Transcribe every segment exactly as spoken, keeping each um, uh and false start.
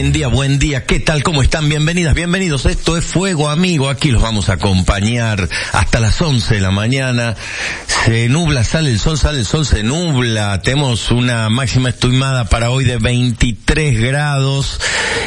Buen día, buen día. ¿Qué tal? ¿Cómo están? Bienvenidas, bienvenidos. Esto es Fuego Amigo. Aquí los vamos a acompañar hasta las once de la mañana. Se nubla, sale el sol, sale el sol, se nubla. Tenemos una máxima estimada para hoy de veintitrés grados.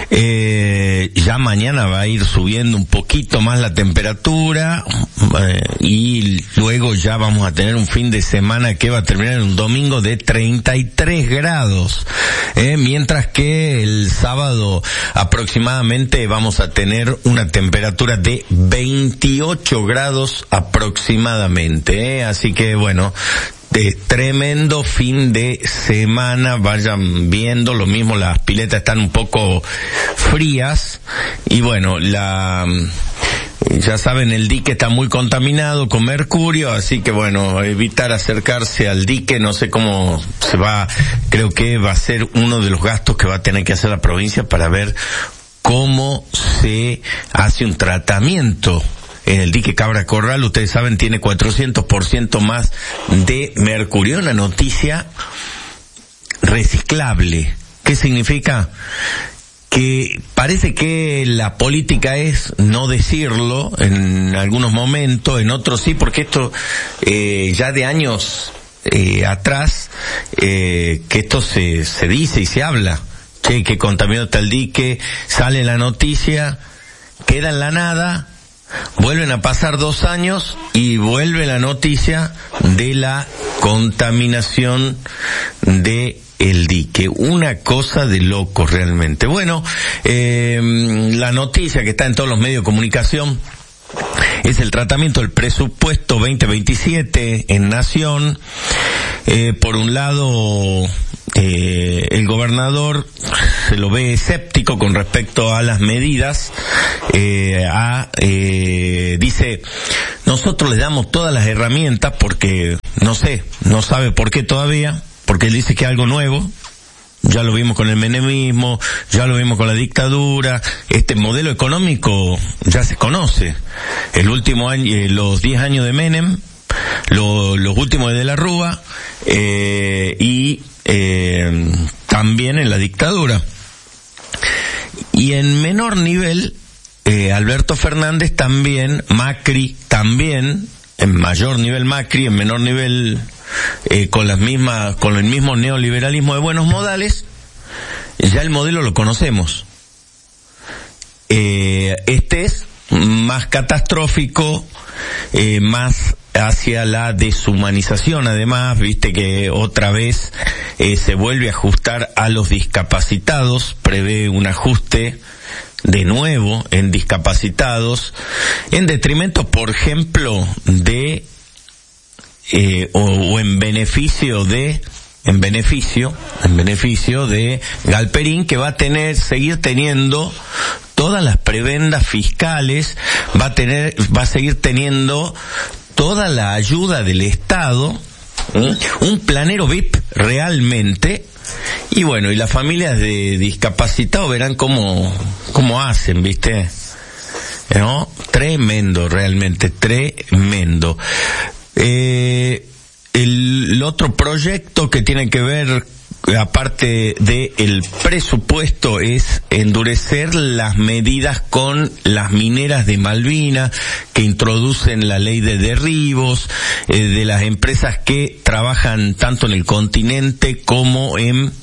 Eh, ya mañana va a ir subiendo un poquito más la temperatura. Eh, y luego ya vamos a tener un fin de semana que va a terminar en un domingo de treinta y tres grados. Eh, mientras que el sábado aproximadamente vamos a tener una temperatura de veintiocho grados aproximadamente, ¿eh? Así que bueno, de tremendo fin de semana, vayan viendo, lo mismo las piletas están un poco frías y bueno, la... ya saben, el dique está muy contaminado con mercurio, así que bueno, evitar acercarse al dique. No sé cómo se va, creo que va a ser uno de los gastos que va a tener que hacer la provincia para ver cómo se hace un tratamiento en el dique Cabra Corral. Ustedes saben, tiene cuatrocientos por ciento más de mercurio. Una noticia reciclable. ¿Qué significa? Que parece que la política es no decirlo en algunos momentos, en otros sí, porque esto eh, ya de años eh, atrás, eh, que esto se, se dice y se habla, che, que contaminó tal dique, sale la noticia, queda en la nada, vuelven a pasar dos años y vuelve la noticia de la contaminación de el dique. Una cosa de loco realmente. Bueno, eh, la noticia que está en todos los medios de comunicación es el tratamiento del presupuesto veinte veintisiete en Nación. Eh, por un lado, eh, el gobernador se lo ve escéptico con respecto a las medidas. Eh, a, eh, dice, nosotros le damos todas las herramientas porque, no sé, no sabe por qué todavía, porque él dice que es algo nuevo. Ya lo vimos con el menemismo, ya lo vimos con la dictadura. Este modelo económico ya se conoce. El último año, eh, los diez años de Menem, lo, los últimos de la Rúa, eh, y eh, también en la dictadura. Y en menor nivel, eh, Alberto Fernández también, Macri también, en mayor nivel Macri, en menor nivel Eh, con las mismas, con el mismo neoliberalismo de buenos modales. Ya el modelo lo conocemos. Eh, este es más catastrófico, eh, más hacia la deshumanización. Además, viste que otra vez eh, se vuelve a ajustar a los discapacitados, prevé un ajuste de nuevo en discapacitados, en detrimento, por ejemplo, de Eh, o, o en beneficio de, en beneficio, en beneficio de Galperín, que va a tener, seguir teniendo todas las prebendas fiscales, va a tener, va a seguir teniendo toda la ayuda del Estado, ¿eh? Un planero V I P realmente. Y bueno, y las familias de discapacitados verán cómo, cómo hacen, ¿viste? ¿No? Tremendo, realmente, tremendo. Eh, el, el otro proyecto que tiene que ver, aparte de el presupuesto, es endurecer las medidas con las mineras de Malvinas, que introducen la ley de derribos, eh, de las empresas que trabajan tanto en el continente como en,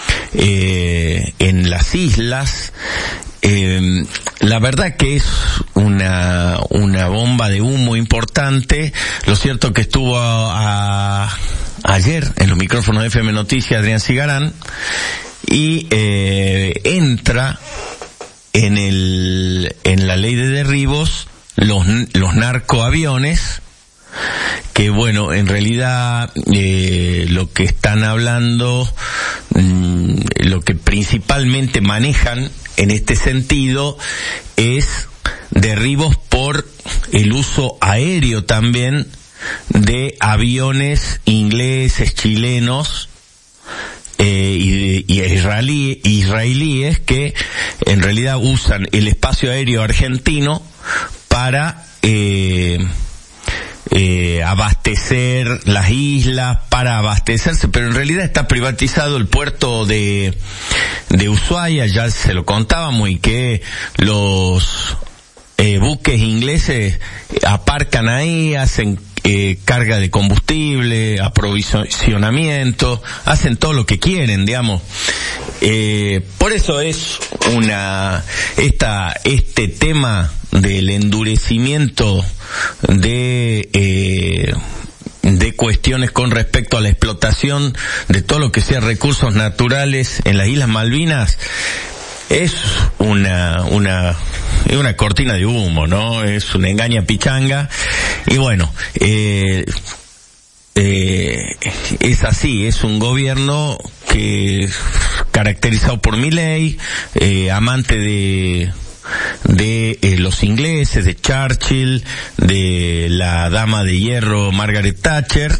eh, en las islas. Eh, la verdad que es una una bomba de humo importante. Lo cierto que estuvo a, a, ayer en los micrófonos de F M Noticias Adrián Cigarán y eh, entra en el en la ley de derribos los los narcoaviones, que bueno, en realidad eh, lo que están hablando, mmm, lo que principalmente manejan en este sentido es derribos por el uso aéreo también de aviones ingleses, chilenos eh, y, y israelí, israelíes, que en realidad usan el espacio aéreo argentino para eh, eh, abastecer las islas, para abastecerse, pero en realidad está privatizado el puerto de de Ushuaia, ya se lo contábamos, y que los eh, buques ingleses aparcan ahí, hacen eh, carga de combustible, aprovisionamiento, hacen todo lo que quieren, digamos. Eh, por eso es una, esta, este tema del endurecimiento de, eh, de cuestiones con respecto a la explotación de todo lo que sea recursos naturales en las Islas Malvinas es una, una, es una cortina de humo, ¿no? Es una engaña pichanga. Y bueno, eh, eh, es así, es un gobierno que caracterizado por Milei, eh, amante de de eh, los ingleses, de Churchill, de la dama de hierro Margaret Thatcher,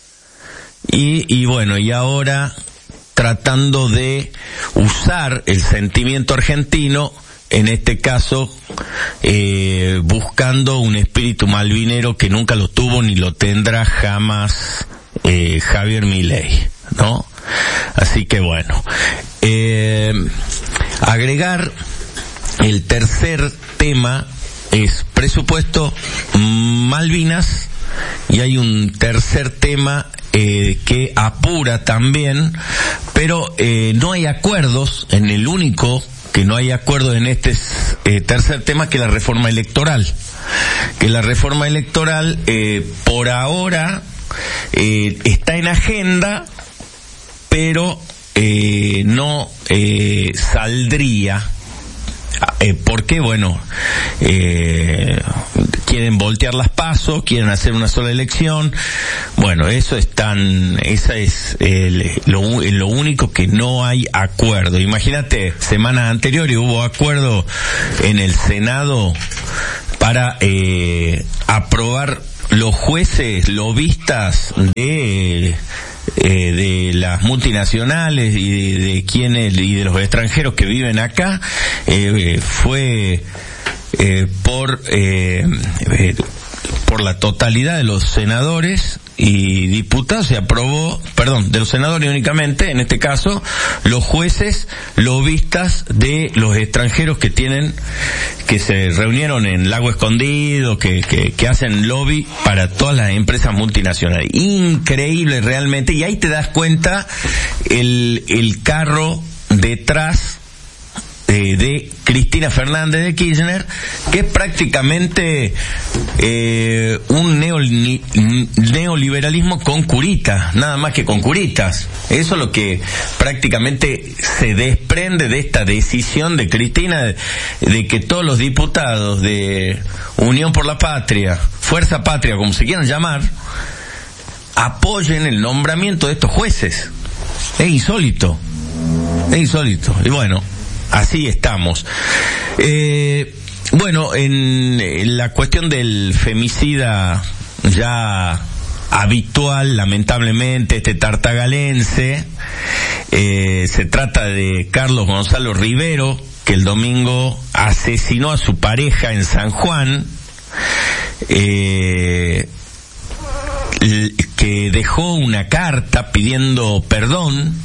y, y bueno, y ahora tratando de usar el sentimiento argentino, en este caso eh, buscando un espíritu malvinero que nunca lo tuvo ni lo tendrá jamás eh, Javier Milei, ¿no? Así que bueno, eh, agregar el tercer tema es presupuesto Malvinas, y hay un tercer tema eh, que apura también, pero eh, no hay acuerdos en el único que no hay acuerdo en este eh, tercer tema, que la reforma electoral. Que la reforma electoral eh, por ahora eh, está en agenda, pero eh, no eh, saldría. Eh, ¿Por qué? Bueno, eh, quieren voltear las PASO, quieren hacer una sola elección. Bueno, eso es tan, esa es el, lo, lo único que no hay acuerdo. Imagínate, semanas anteriores hubo acuerdo en el Senado para eh, aprobar los jueces lobistas de Eh, de las multinacionales y de, de quienes y de los extranjeros que viven acá, eh, fue eh, por eh, eh, por la totalidad de los senadores y diputados se aprobó, perdón, de los senadores únicamente, en este caso, los jueces lobistas de los extranjeros que tienen, que se reunieron en Lago Escondido, que, que, que hacen lobby para todas las empresas multinacionales. Increíble realmente, y ahí te das cuenta el, el carro detrás Eh, de Cristina Fernández de Kirchner, que es prácticamente eh, un neoli- neoliberalismo con curitas, nada más que con curitas. Eso es lo que prácticamente se desprende de esta decisión de Cristina, de, de que todos los diputados de Unión por la Patria, Fuerza Patria, como se quieran llamar, apoyen el nombramiento de estos jueces. Es insólito, es insólito. Y bueno, así estamos. Eh, bueno, en, en la cuestión del femicida ya habitual, lamentablemente, este tartagalense, eh, se trata de Carlos Gonzalo Rivero, que el domingo asesinó a su pareja en San Juan, eh, que dejó una carta pidiendo perdón,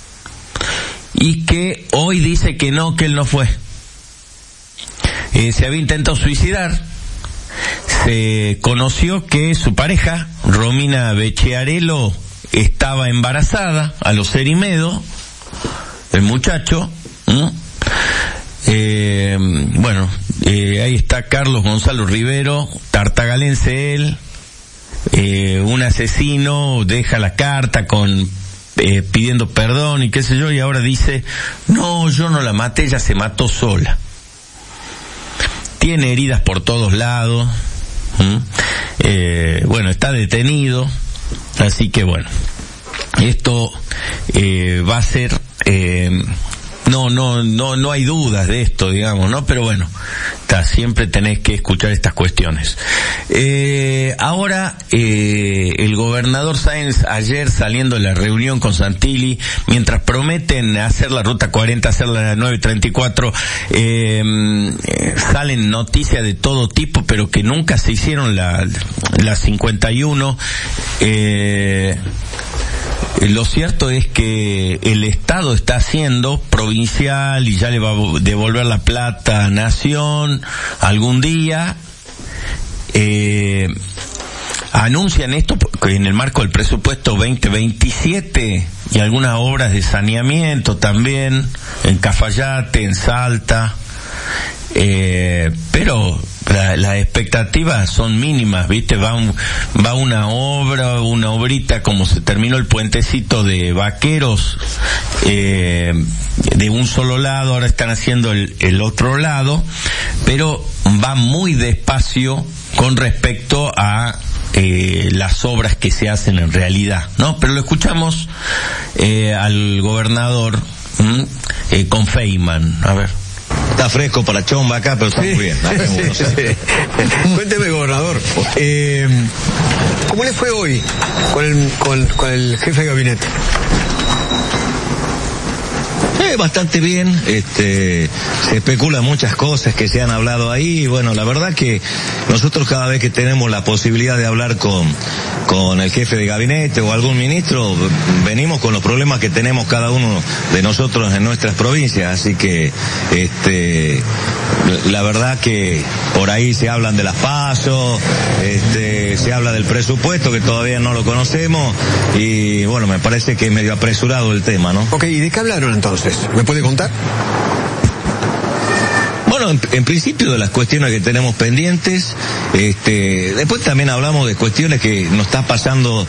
y que hoy dice que no, que él no fue. Eh, se había intentado suicidar. Se conoció que su pareja, Romina Bechearelo, estaba embarazada a los Cerimedo, el muchacho. ¿Mm? Eh, bueno, eh, ahí está Carlos Gonzalo Rivero, tartagalense él, eh, un asesino, deja la carta con Eh, pidiendo perdón y qué sé yo, y ahora dice, no, yo no la maté, ella se mató sola. Tiene heridas por todos lados. ¿Mm? Eh, bueno, está detenido, así que bueno, esto eh, va a ser, eh, no, no, no, no hay dudas de esto, digamos, ¿no? Pero bueno, está, siempre tenés que escuchar estas cuestiones. Eh, ahora, eh, el gobernador Sáenz, ayer saliendo de la reunión con Santilli, mientras prometen hacer la ruta cuarenta, hacer la nueve treinta y cuatro, eh, eh, salen noticias de todo tipo, pero que nunca se hicieron la, la cincuenta y uno, eh, Lo cierto es que el Estado está haciendo provincial y ya le va a devolver la plata a Nación algún día. Eh, anuncian esto en el marco del presupuesto veinte veintisiete y algunas obras de saneamiento también en Cafayate, en Salta. Eh, pero la, las expectativas son mínimas, ¿viste? Va un, va una obra, una obrita, como se terminó el puentecito de Vaqueros, eh, de un solo lado, ahora están haciendo el, el otro lado, pero va muy despacio con respecto a eh, las obras que se hacen en realidad, ¿no? Pero lo escuchamos eh, al gobernador ¿m? Eh, con Feynman, a ver. Está fresco para chomba acá, pero está sí, muy bien. Sí, sí. Cuénteme, gobernador, eh, ¿cómo le fue hoy con el, con, con el jefe de gabinete? Eh, bastante bien, este, se especulan muchas cosas que se han hablado ahí, y bueno, la verdad que nosotros cada vez que tenemos la posibilidad de hablar con, con el jefe de gabinete o algún ministro, venimos con los problemas que tenemos cada uno de nosotros en nuestras provincias, así que, este, la verdad que por ahí se hablan de las PASO, este, se habla del presupuesto que todavía no lo conocemos, y bueno, me parece que es medio apresurado el tema, ¿no? Ok, ¿y de qué hablaron entonces? ¿Me puede contar? Bueno, en, en principio de las cuestiones que tenemos pendientes, este, después también hablamos de cuestiones que nos está pasando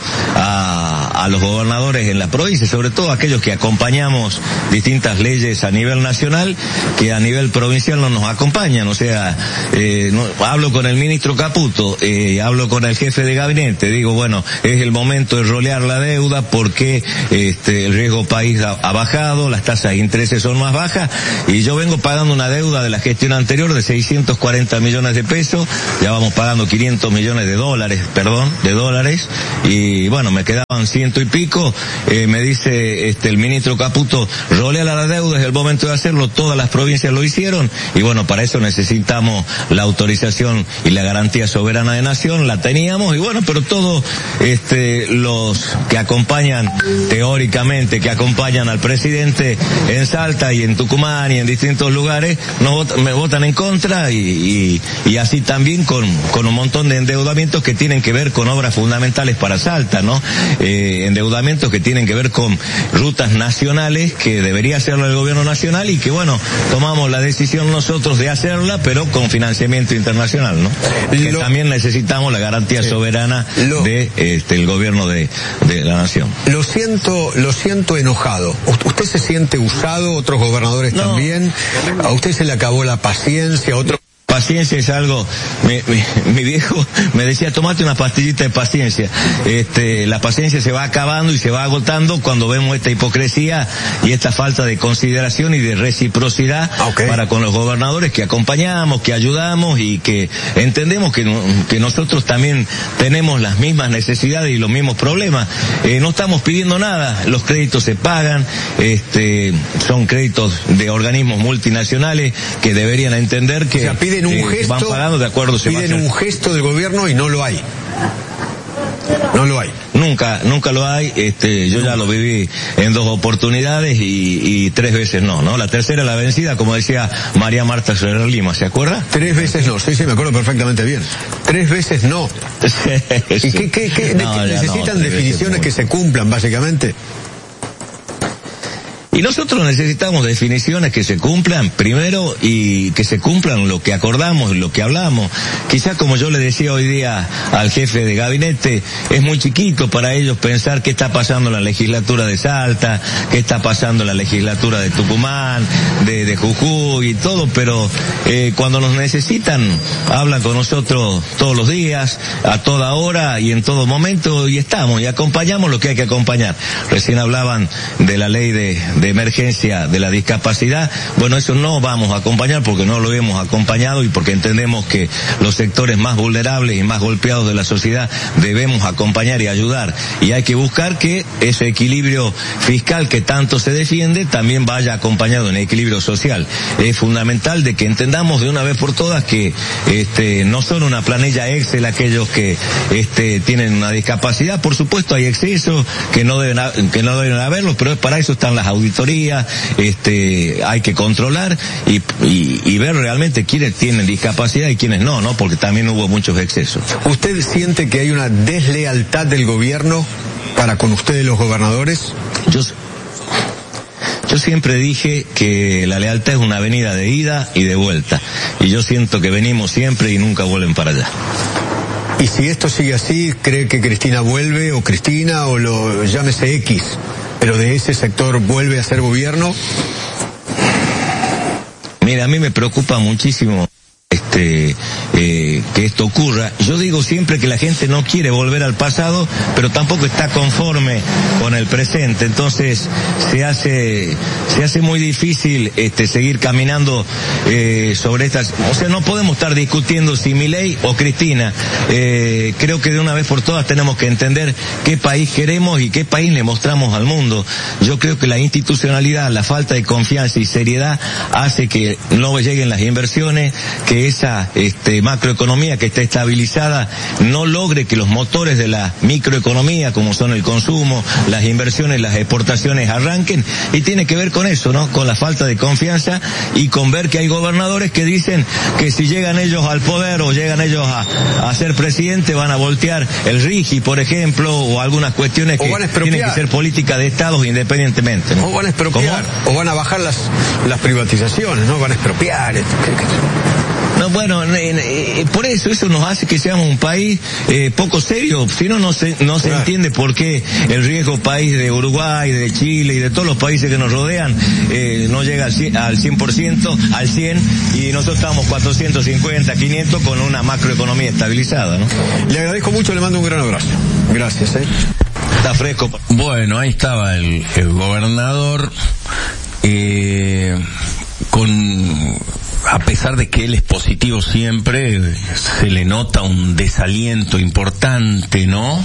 a, a los gobernadores en la provincia, sobre todo aquellos que acompañamos distintas leyes a nivel nacional, que a nivel provincial no nos acompañan, o sea, eh, no, hablo con el ministro Caputo, eh, hablo con el jefe de gabinete, digo, bueno, es el momento de rolear la deuda porque este, el riesgo país ha, ha bajado, las tasas de intereses son más bajas, y yo vengo pagando una deuda de la gestión anterior de seiscientos cuarenta millones de pesos, ya vamos pagando quinientos millones de dólares, perdón, de dólares, y bueno, me quedaban ciento y pico, eh, me dice este el ministro Caputo, rolea la deuda, es el momento de hacerlo, todas las provincias lo hicieron, y bueno, para eso necesitamos la autorización y la garantía soberana de Nación, la teníamos, y bueno, pero todos este, los que acompañan, teóricamente, que acompañan al presidente en Salta y en Tucumán y en distintos lugares, nos votan, me votan en contra, y, y, y así también con, con un montón de endeudamientos que tienen que ver con obras fundamentales para Salta, ¿no? Eh, endeudamientos que tienen que ver con rutas nacionales que debería hacerlo el gobierno nacional y que bueno, tomamos la decisión nosotros de hacerla, pero con financiamiento internacional, ¿no? Que lo, también necesitamos la garantía sí, soberana lo, de este el gobierno de, de la nación. Lo siento, lo siento enojado. ¿Usted se siente usado? Otros gobernadores no. También. ¿A usted se le acabó la paciencia? Otro Paciencia es algo, mi, mi, mi viejo me decía, tomate una pastillita de paciencia. Este, la paciencia se va acabando y se va agotando cuando vemos esta hipocresía y esta falta de consideración y de reciprocidad okay. para con los gobernadores que acompañamos, que ayudamos y que entendemos que, que nosotros también tenemos las mismas necesidades y los mismos problemas. Eh, no estamos pidiendo nada, los créditos se pagan, este, son créditos de organismos multinacionales que deberían entender que... O sea, piden un eh, gesto, van pagando de acuerdo, se piden un gesto del gobierno y no lo hay. No lo hay. Nunca, nunca lo hay, este, yo ya lo viví en dos oportunidades y, y tres veces no, ¿no? La tercera la vencida, como decía María Marta Soler Lima, ¿se acuerda? Tres veces no, sí, sí, me acuerdo perfectamente bien. Tres veces no. Sí, ¿Y qué, qué, qué, no, qué necesitan no, definiciones que se cumplan, básicamente? Y nosotros necesitamos definiciones que se cumplan primero y que se cumplan lo que acordamos, lo que hablamos. Quizás como yo le decía hoy día al jefe de gabinete, es muy chiquito para ellos pensar qué está pasando en la legislatura de Salta, qué está pasando en la legislatura de Tucumán, de, de Jujuy y todo, pero eh, cuando nos necesitan hablan con nosotros todos los días, a toda hora y en todo momento y estamos y acompañamos lo que hay que acompañar. Recién hablaban de la ley de, de de emergencia de la discapacidad, bueno, eso no vamos a acompañar porque no lo hemos acompañado y porque entendemos que los sectores más vulnerables y más golpeados de la sociedad debemos acompañar y ayudar. Y hay que buscar que ese equilibrio fiscal que tanto se defiende también vaya acompañado en equilibrio social. Es fundamental de que entendamos de una vez por todas que este no son una planilla Excel aquellos que este tienen una discapacidad. Por supuesto hay excesos que no deben que no deben haberlos, pero para eso están las auditorías. Este hay que controlar y, y, y ver realmente quiénes tienen discapacidad y quiénes no, no, porque también hubo muchos excesos. ¿Usted siente que hay una deslealtad del gobierno para con ustedes los gobernadores? Yo Yo siempre dije que la lealtad es una avenida de ida y de vuelta. Y yo siento que venimos siempre y nunca vuelven para allá. Y si esto sigue así, ¿cree que Cristina vuelve, o Cristina, o lo llámese X, pero de ese sector vuelve a ser gobierno? Mira, a mí me preocupa muchísimo este eh, que esto ocurra. Yo digo siempre que la gente no quiere volver al pasado, pero tampoco está conforme con el presente. Entonces se hace se hace muy difícil este seguir caminando eh, sobre estas. O sea, no podemos estar discutiendo si Milei o Cristina. Eh, creo que de una vez por todas tenemos que entender qué país queremos y qué país le mostramos al mundo. Yo creo que la institucionalidad, la falta de confianza y seriedad hace que no lleguen las inversiones, que esa este, macroeconomía que está estabilizada no logre que los motores de la microeconomía, como son el consumo, las inversiones, las exportaciones, arranquen. Y tiene que ver con eso, ¿no? Con la falta de confianza y con ver que hay gobernadores que dicen que si llegan ellos al poder o llegan ellos a, a ser presidente van a voltear el RIGI, por ejemplo, o algunas cuestiones que tienen que ser política de estados independientemente, ¿no? O van a expropiar, ¿cómo? O van a bajar las las privatizaciones, ¿no? Van a expropiar. No, bueno, eh, eh, por eso eso nos hace que seamos un país eh, poco serio. Si no, no se, no se claro. entiende por qué el riesgo país de Uruguay, de Chile y de todos los países que nos rodean eh, no llega al cien por ciento, al cien, y nosotros estamos cuatrocientos cincuenta, quinientos con una macroeconomía estabilizada, ¿no? Le agradezco mucho, le mando un gran abrazo. Gracias, ¿eh? Está fresco. Bueno, ahí estaba el, el gobernador eh, con... A pesar de que él es positivo siempre, se le nota un desaliento importante, ¿no?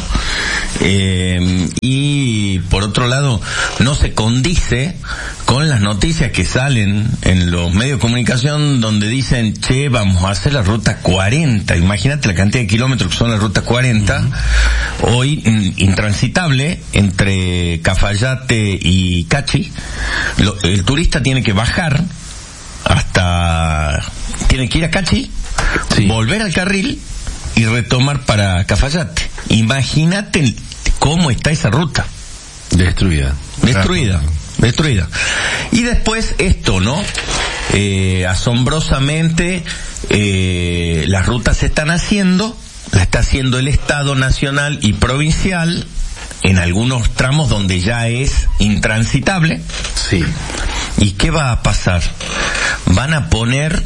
Eh, y por otro lado, no se condice con las noticias que salen en los medios de comunicación donde dicen, che, vamos a hacer la ruta cuarenta. Imagínate la cantidad de kilómetros que son la ruta cuarenta. Hoy intransitable entre Cafayate y Cachi. Lo, el turista tiene que bajar hasta, tiene que ir a Cachi, sí, volver al carril y retomar para Cafayate. Imagínate cómo está esa ruta. Destruida. Destruida. Claro. Destruida. Y después esto, ¿no? Eh, asombrosamente, eh, las rutas se están haciendo, la está haciendo el Estado nacional y provincial, en algunos tramos donde ya es intransitable. Sí. ¿Y qué va a pasar? Van a poner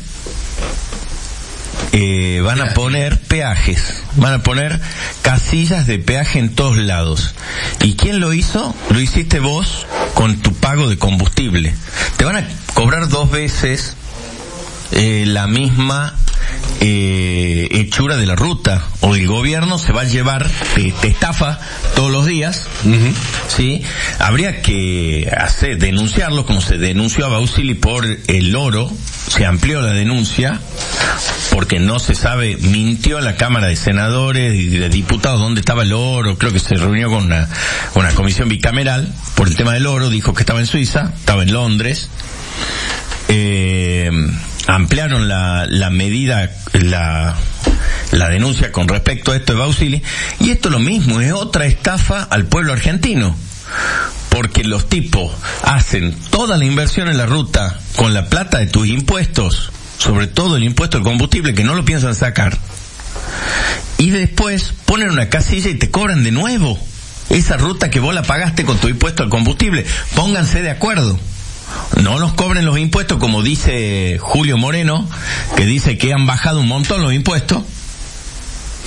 eh, van a poner peajes, van a poner casillas de peaje en todos lados. ¿Y quién lo hizo? Lo hiciste vos con tu pago de combustible. Te van a cobrar dos veces eh, la misma eh, hechura de la ruta, o el gobierno se va a llevar, te, te estafa todos los días, uh-huh. ¿Sí? Habría que hacer, denunciarlo como se denunció a Bausili por el oro, se amplió la denuncia, porque no se sabe, mintió a la Cámara de Senadores y de Diputados dónde estaba el oro, creo que se reunió con una, una comisión bicameral por el tema del oro, dijo que estaba en Suiza, estaba en Londres, eh, ampliaron la, la medida, la, la denuncia con respecto a esto de Bausili, y esto lo mismo, es otra estafa al pueblo argentino, porque los tipos hacen toda la inversión en la ruta con la plata de tus impuestos, sobre todo el impuesto al combustible, que no lo piensan sacar, y después ponen una casilla y te cobran de nuevo esa ruta que vos la pagaste con tu impuesto al combustible. Pónganse de acuerdo. No nos cobren los impuestos, como dice Julio Moreno, que dice que han bajado un montón los impuestos.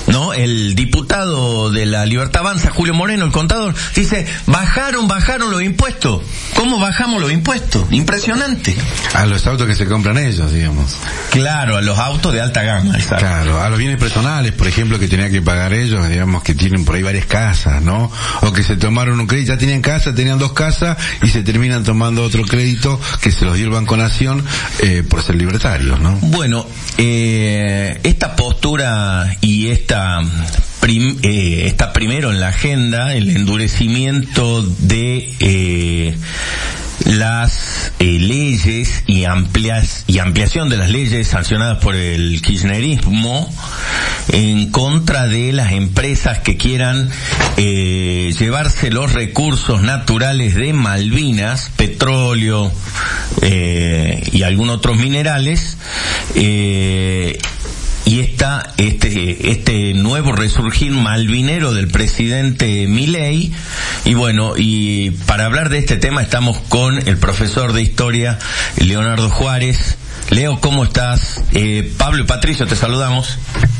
¿no? El diputado de la Libertad Avanza, Julio Moreno, el contador, dice, bajaron, bajaron los impuestos. ¿Cómo bajamos los impuestos? Impresionante. A los autos que se compran ellos, digamos. Claro, a los autos de alta gama, exacto. Claro, a los bienes personales, por ejemplo, que tenían que pagar ellos, digamos, que tienen por ahí varias casas, ¿no? O que se tomaron un crédito, ya tenían casa, tenían dos casas, y se terminan tomando otro crédito que se los dio el Banco Nación, eh, por ser libertarios, ¿no? Bueno, eh, esta postura y esta prim, eh, está primero en la agenda el endurecimiento de eh, las eh, leyes y amplias y ampliación de las leyes sancionadas por el kirchnerismo en contra de las empresas que quieran eh, llevarse los recursos naturales de Malvinas, petróleo eh, y algunos otros minerales, eh, y está este este nuevo resurgir malvinero del presidente Milei. Y bueno, y para hablar de este tema estamos con el profesor de historia Leonardo Juárez. Leo, ¿cómo estás? Eh, Pablo y Patricio, te saludamos.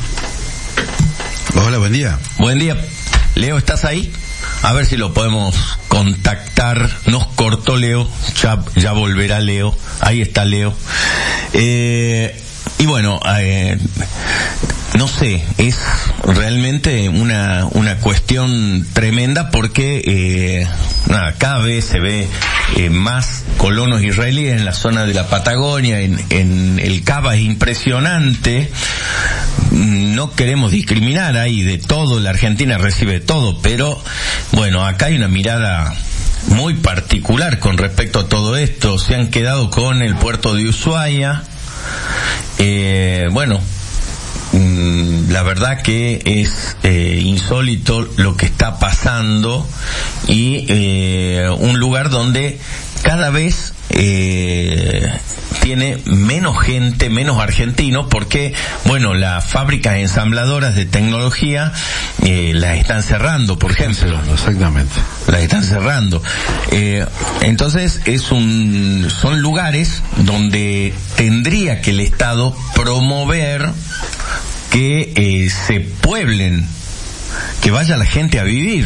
Hola, buen día. Buen día. Leo, ¿estás ahí? A ver si lo podemos contactar. Nos cortó Leo, ya, ya volverá Leo. Ahí está Leo. Eh, y bueno, eh, no sé, es realmente una una cuestión tremenda porque eh, nada, cada vez se ve eh, más colonos israelíes en la zona de la Patagonia, en, en el Cava. Es impresionante. No queremos discriminar ahí de todo, la Argentina recibe todo, pero bueno, acá hay una mirada muy particular con respecto a todo esto. Se han quedado con el puerto de Ushuaia. Eh, bueno, la verdad que es eh, insólito lo que está pasando, y eh, un lugar donde cada vez eh, tiene menos gente, menos argentinos, porque bueno, las fábricas ensambladoras de tecnología eh, las están cerrando, por ejemplo. Exactamente. Las están cerrando. Eh, entonces es un, son lugares donde tendría que el Estado promover que eh, se pueblen, que vaya la gente a vivir.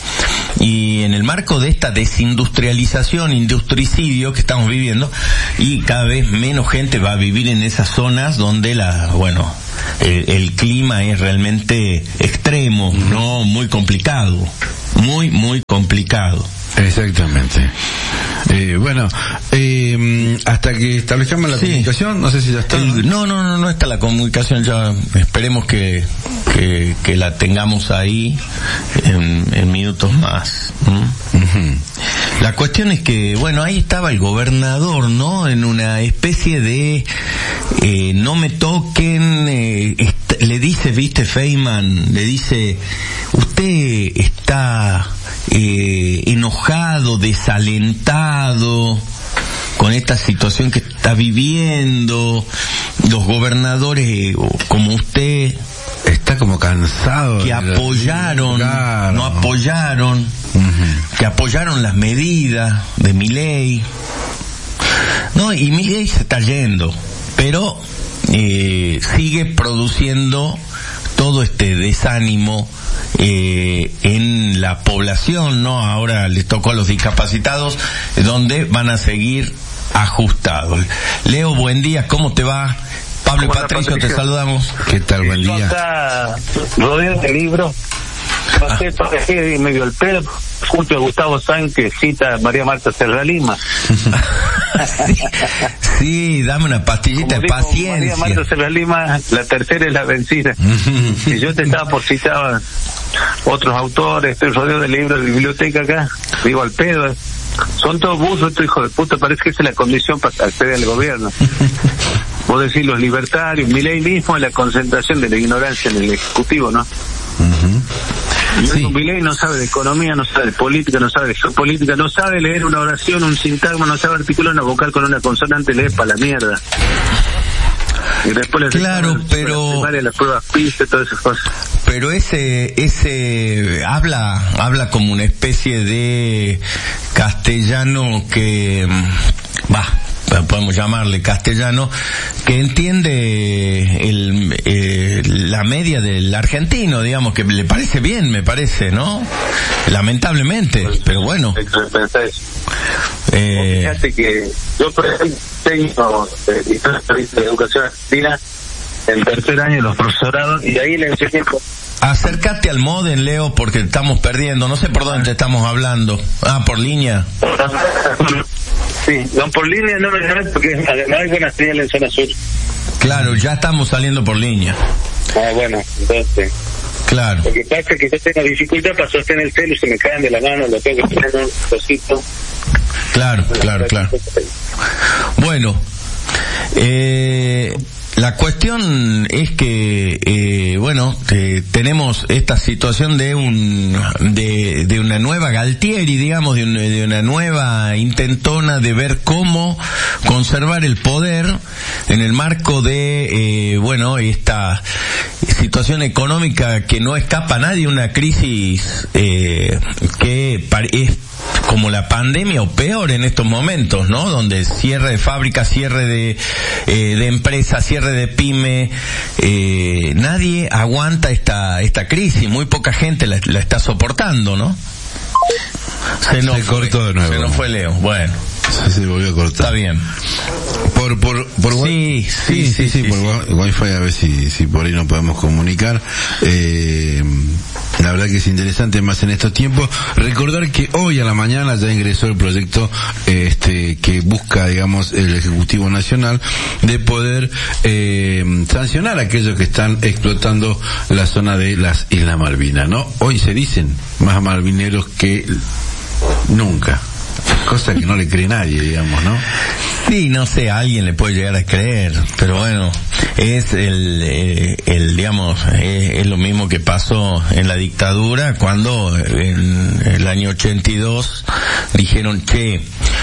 Y en el marco de esta desindustrialización, industricidio que estamos viviendo, y cada vez menos gente va a vivir en esas zonas donde la, bueno, el, el clima es realmente extremo, uh-huh. no muy complicado, muy, muy complicado. Exactamente. Eh, bueno, eh, hasta que establezcamos la sí. comunicación, no sé si ya está. El, no, no, no, no está la comunicación, ya esperemos que, que, que la tengamos ahí en, en minutos más. ¿Mm? Uh-huh. La cuestión es que, bueno, ahí estaba el gobernador, ¿no? En una especie de, eh, no me toquen, eh, est- le dice, viste, Feynman, le dice, usted está eh, enojado, desalentado con esta situación que está viviendo, los gobernadores eh, como usted está como cansado, que apoyaron, claro. no apoyaron, uh-huh. que apoyaron las medidas de Milei, no, y Milei se está yendo, pero eh, sigue produciendo todo este desánimo eh, en la población, ¿no? Ahora les tocó a los discapacitados, donde van a seguir ajustados. Leo, buen día, ¿cómo te va? Pablo y Patricio, Patricio, te saludamos. ¿Qué tal? Buen día. Acá, rodeado de libros. No sé, por qué me dio el pelo. Junto a Gustavo Sáenz, que cita a María Marta Serra Lima. sí, sí, dame una pastillita de paciencia. María Marta Serra Lima, la tercera es la vencida. Si yo te estaba por citar otros autores, estoy rodeado de libros de biblioteca acá, digo al pedo. Son todos buzos, estos hijos de puta, parece que esa es la condición para acceder al gobierno. Vos decís los libertarios, Milei mismo, la concentración de la ignorancia en el Ejecutivo, ¿no? Uh-huh. Sí. Milei no sabe de economía, no sabe de política, no sabe de geopolítica, no sabe leer una oración, un sintagma, no sabe articular una vocal con una consonante, lee para la mierda. Y después claro, pero las, las pruebas PISA, todas esas cosas. Pero ese ese habla habla como una especie de castellano que va, podemos llamarle castellano, que entiende el, eh, la media del argentino, digamos, que le parece bien, me parece, ¿no? Lamentablemente, pero bueno. Eh, fíjate que yo, por ejemplo, tengo eh, de educación argentina en tercer año los profesorados, y ahí le enseñé. Acércate al modem, Leo, porque estamos perdiendo. No sé por dónde estamos hablando. Ah, por línea. Sí, no, por línea no me llames porque además hay buenas señales en zona sur. Claro, ya estamos saliendo por línea. Ah, bueno, entonces. Claro. Lo que pasa es que yo tengo dificultad para sostener el celu y se me caen de la mano, lo tengo que tener un cosito. Claro, claro, claro. Bueno, eh... la cuestión es que, eh, bueno, eh, tenemos esta situación de un, de, de una nueva Galtieri, digamos, de, un, de una nueva intentona de ver cómo conservar el poder en el marco de, eh, bueno, esta situación económica que no escapa a nadie, una crisis, eh, que es como la pandemia o peor en estos momentos, ¿no? Donde cierre de fábricas, cierre de, eh, de empresas, cierre de pyme, eh, nadie aguanta esta esta crisis, muy poca gente la, la está soportando, ¿no? Se nos se cortó fue, de nuevo. Se nos fue Leo, bueno. Sí, se volvió a cortar. Está bien. Por, por, por sí, sí, sí, sí, sí, sí, por sí. Wi-Fi, a ver si, si por ahí nos podemos comunicar. Eh, la verdad que es interesante más en estos tiempos. Recordar que hoy a la mañana ya ingresó el proyecto, este, que busca, digamos, el Ejecutivo Nacional de poder, eh, sancionar a aquellos que están explotando la zona de las Islas Malvinas, ¿no? Hoy se dicen más malvineros que nunca. Cosa que no le cree nadie, digamos, ¿no? Sí, no sé, a alguien le puede llegar a creer, pero bueno, es el, eh, el digamos, eh, es lo mismo que pasó en la dictadura cuando en el año ochenta y dos dijeron, che,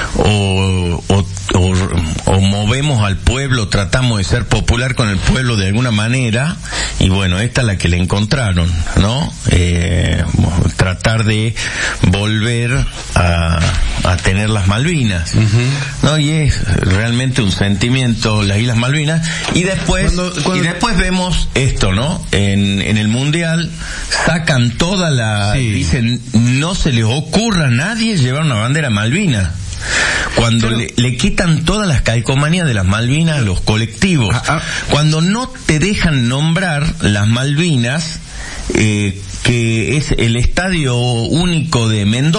o, o, o, o movemos al pueblo, tratamos de ser popular con el pueblo de alguna manera, y bueno, esta es la que le encontraron, ¿no? Eh, tratar de volver a, a tener las Malvinas, uh-huh. ¿no? Y es realmente un sentimiento, las Islas Malvinas, y después, cuando, cuando... y después vemos esto, ¿no? En, en el Mundial, sacan toda la, sí. dicen, no se les ocurra a nadie llevar una bandera Malvina. Cuando Pero, le, le quitan todas las calcomanías de las Malvinas a los colectivos, ah, ah. cuando no te dejan nombrar las Malvinas, eh, que es el estadio único de Mendoza,